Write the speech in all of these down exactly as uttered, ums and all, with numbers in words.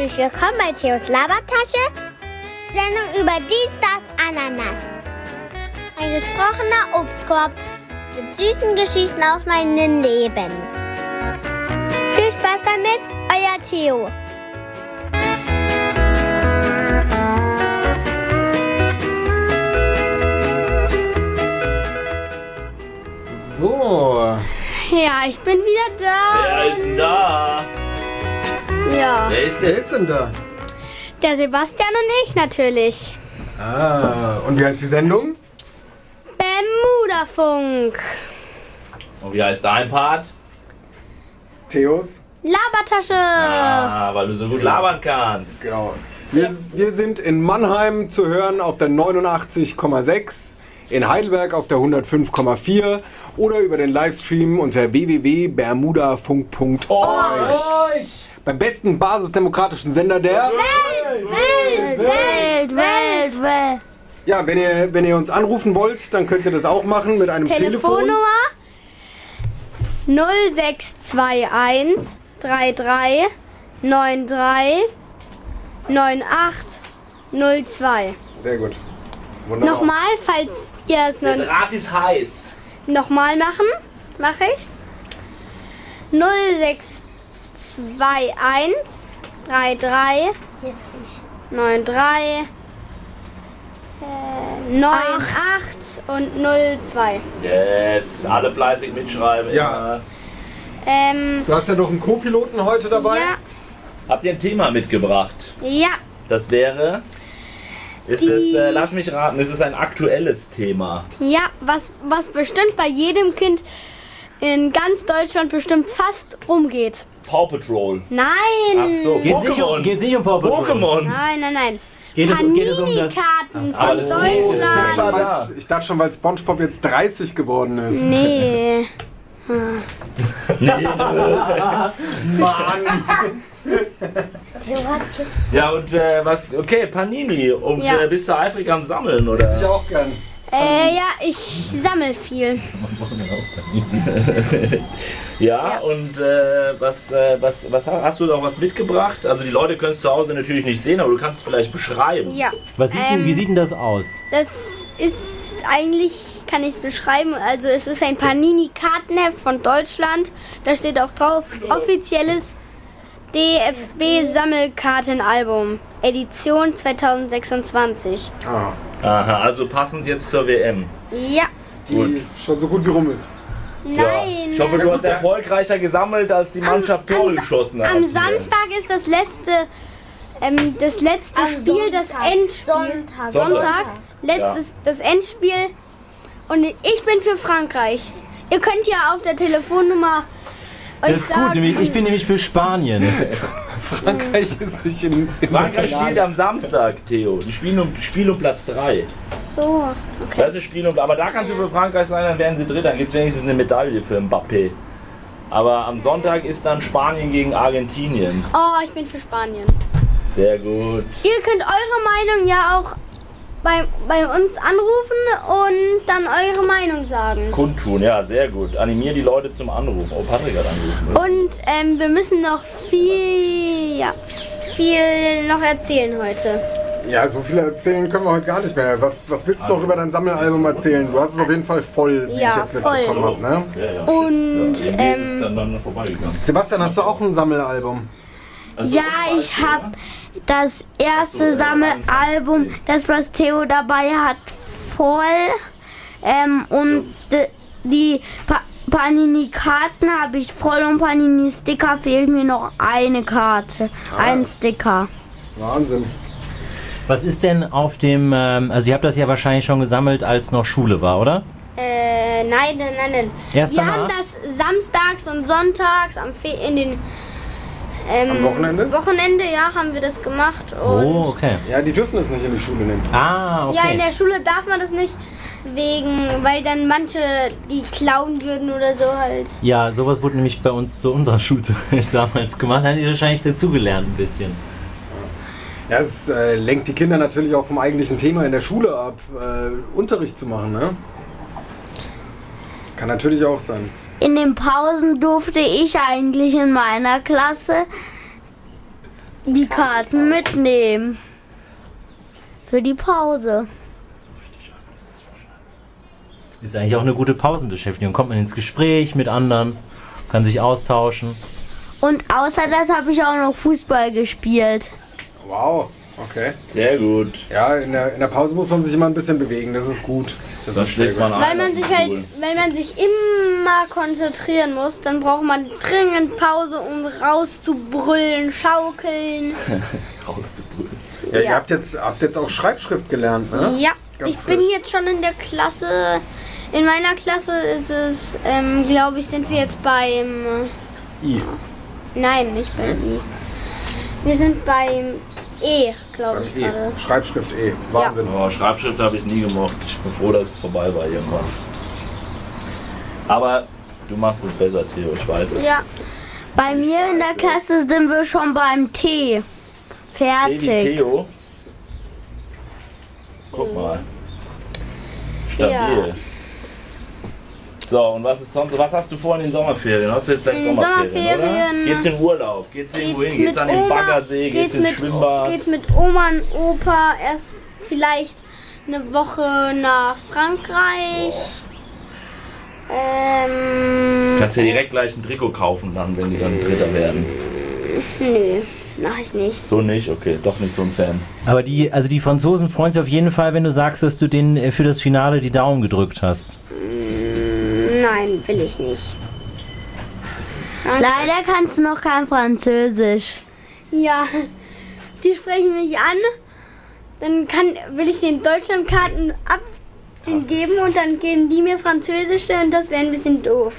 herzlich willkommen bei Theos Labertasche. Sendung über dies, das, Ananas. Ein gesprochener Obstkorb mit süßen Geschichten aus meinem Leben. Viel Spaß damit, euer Theo. So. Ja, ich bin wieder da. Wer ist denn da? Ja. Wer ist Wer denn? ist denn da? Der Sebastian und ich natürlich. Ah, und wie heißt die Sendung? Bermuda-Funk. Und wie heißt dein Part? Theos. Labertasche. Ah, weil du so gut labern kannst. Genau. Wir, wir sind in Mannheim zu hören auf der neunundachtzig Komma sechs, in Heidelberg auf der hundertfünf Komma vier oder über den Livestream unter w w w punkt bermudafunk punkt org. Beim besten basisdemokratischen Sender der Welt, Welt, Welt, Welt, Welt. Ja, wenn ihr, wenn ihr uns anrufen wollt, dann könnt ihr das auch machen mit einem Telefon. Telefonnummer null sechs zwei eins drei drei neun drei neun acht null zwei. Sehr gut. Wunderbar. Nochmal, falls ihr es noch Der Draht ist heiß. nochmal machen, mache ich's. null sechs zwei eins drei drei Jetzt ich. neun drei äh, neun acht und null zwei. Yes, alle fleißig mitschreiben. Ja. Ähm, Du hast ja noch einen Co-Piloten heute dabei. ja, Habt ihr ein Thema mitgebracht? ja, Das wäre... Ist Die- es, äh, lass mich raten, ist es ein aktuelles Thema? ja, was, was bestimmt bei jedem Kind in ganz Deutschland bestimmt fast rumgeht. Paw Patrol. Nein! Ach so, Geht's nicht um, Pokémon. geht's nicht um Paw Patrol? Pokémon. Nein, nein, nein. Geht es, geht es um das... Panini-Karten Aber von das ist Ich dachte, Deutschland. schon, weil's- ich dachte schon, weil SpongeBob jetzt dreißig geworden ist. Nee. Mann! Theo hat ge- Ja, und äh, was, okay, Panini. Und Ja. äh, bist du eifrig am Sammeln, oder? Ich auch gern. Äh, ja, ich sammle viel. Ja, und äh, was, äh, was, was ha- hast du noch was mitgebracht? Also die Leute können es zu Hause natürlich nicht sehen, aber du kannst es vielleicht beschreiben. Ja, Was sieht denn, Ähm, wie sieht denn das aus? das ist eigentlich, kann ich es beschreiben, also es ist ein Panini-Kartenheft von Deutschland. Da steht auch drauf, offizielles D F B-Sammelkartenalbum, Edition zweitausendsechsundzwanzig. Ah, Aha, also passend jetzt zur W M. Ja, die Gut. schon so gut wie rum ist. nein. Ja. Ich hoffe, du hast erfolgreicher gesammelt, als die Mannschaft Tore am, geschossen hat. Am Samstag ist das letzte, ähm, das letzte Am Spiel, das Sonntag. Endspiel. Sonntag. Sonntag, letztes, das Endspiel. Und ich bin für Frankreich. Ihr könnt ja auf der Telefonnummer euch Das ist sagen. gut, nämlich- ich bin nämlich für Spanien. Frankreich ist nicht in, in Frankreich Finale. spielt am Samstag, Theo. Die spielen um, Spiel um Platz drei. So, okay. Das ist ein Spiel um, aber da kannst du für Frankreich sein, dann werden sie Dritter. Dann gibt es wenigstens eine Medaille für Mbappé. Aber am Sonntag ist dann Spanien gegen Argentinien. Oh, ich bin für Spanien. Sehr gut. Ihr könnt eure Meinung ja auch bei, bei uns anrufen und dann eure Meinung sagen. Kundtun, ja, sehr gut. Animier die Leute zum Anrufen. Oh, Patrick hat angerufen. Und ähm, wir müssen noch viel, ja, viel noch erzählen heute. Ja, so viel erzählen können wir heute gar nicht mehr. Was, was willst du noch über dein Sammelalbum erzählen? Du hast es auf jeden Fall voll, wie Ja, ich jetzt voll. mitbekommen habe. Ne? Ja, ja. Und, ja, ähm, ist dann, dann vorbeigegangen. Sebastian, hast du auch ein Sammelalbum? Also, Ja, ich habe das erste Sammelalbum, das was Theo dabei hat, voll. Ähm, und d- die pa Panini-Karten habe ich voll und Panini-Sticker fehlt mir noch eine Karte, ein Sticker. Wahnsinn. Was ist denn auf dem, ähm, also ihr habt das ja wahrscheinlich schon gesammelt, als noch Schule war, oder? Äh, nein, nein, nein, nein. Erst Wir danach? haben das samstags und sonntags am Fe in den ähm, Am Wochenende? Wochenende, ja, haben wir das gemacht. Und Oh, okay. Ja, die dürfen es nicht in die Schule nehmen. Ah, okay. ja, in der Schule darf man das nicht, wegen, weil dann manche die klauen würden oder so halt. Ja, sowas wurde nämlich bei uns zu unserer Schulzeit damals gemacht. Haben die wahrscheinlich dazugelernt ein bisschen. Ja, es äh, lenkt die Kinder natürlich auch vom eigentlichen Thema in der Schule ab, äh, Unterricht zu machen, ne? Kann natürlich auch sein. In den Pausen durfte ich eigentlich in meiner Klasse die Karten mitnehmen. Für die Pause. Ist eigentlich auch eine gute Pausenbeschäftigung. Kommt man ins Gespräch mit anderen, kann sich austauschen. Und außer das habe ich auch noch Fußball gespielt. Wow, okay. Sehr gut. Ja, in der, in der Pause muss man sich immer ein bisschen bewegen, das ist gut. Das, Das ist sehr legt gut. man Weil ein. man auf sich den halt, Stuhl. wenn man sich immer konzentrieren muss, dann braucht man dringend Pause, um rauszubrüllen, schaukeln. Rauszubrüllen. Ja, ihr Ja. habt jetzt, habt jetzt auch Schreibschrift gelernt, ne? Ja, Ganz ich bin frisch. jetzt schon in der Klasse. In meiner Klasse ist es, ähm, glaube ich, sind wir jetzt beim. I. Nein, nicht beim I. Wir sind beim E, glaube Beim ich E. gerade. Schreibschrift E. Wahnsinn. Oh, Schreibschrift habe ich nie gemocht. Ich bin froh, dass es vorbei war irgendwann. Aber du machst es besser, Theo, ich weiß es. Ja, Bei mir in der Klasse sind wir schon beim T. Hey, wie Fertig. Theo. Guck mal. Stabil. Ja. So, und was ist sonst? Was hast du vor in den Sommerferien? Hast du jetzt gleich In den Sommerferien, Sommerferien oder? Geht's in Urlaub? Geht's irgendwo geht's hin? Geht's mit an den Oma, Baggersee? Geht's, geht's ins mit, Schwimmbad? geht's mit Oma und Opa erst vielleicht eine Woche nach Frankreich. Ähm, Kannst dir direkt gleich ein Trikot kaufen dann, wenn die dann Dritter werden. nö, mach ich nicht. So nicht? Okay, doch nicht so ein Fan. Aber die, also die Franzosen freuen sich auf jeden Fall, wenn du sagst, dass du denen äh, für das Finale die Daumen gedrückt hast. Nein, will ich nicht. Leider kannst du noch kein Französisch. Ja, die sprechen mich an. Dann kann, will ich den Deutschlandkarten ab den geben und dann geben die mir Französische und das wäre ein bisschen doof.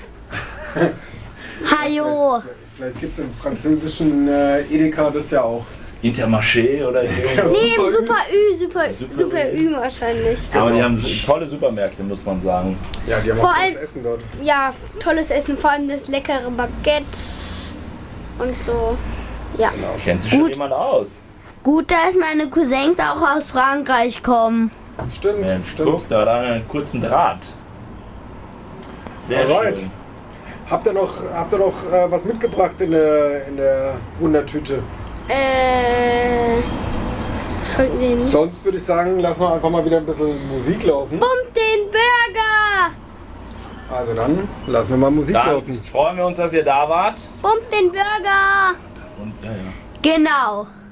Hajo. Vielleicht gibt es im französischen äh, Edeka das ja auch. Intermarché oder irgendwas. Nee, Super Ü. Super Ü, Super, Super Super Ü wahrscheinlich. Aber die haben tolle Supermärkte, muss man sagen. Ja, die haben Vor auch tolles allem- Essen dort. Ja, tolles Essen, vor allem das leckere Baguette und so. Ja. Kennt sich schon Gut. jemand aus? Gut, dass meine Cousins auch aus Frankreich kommen. Stimmt, Mensch, stimmt. guck, da hat er einen kurzen Draht. Sehr Alright. schön. Habt ihr noch, habt ihr noch äh, was mitgebracht in der, in der Wundertüte? Äh. Sollten wir nicht. Sonst würde ich sagen, lassen wir einfach mal wieder ein bisschen Musik laufen. Pumpt den Burger! Also dann lassen wir mal Musik Dann laufen. freuen wir uns, dass ihr da wart. Pumpt den Burger! Und ja, ja. Genau.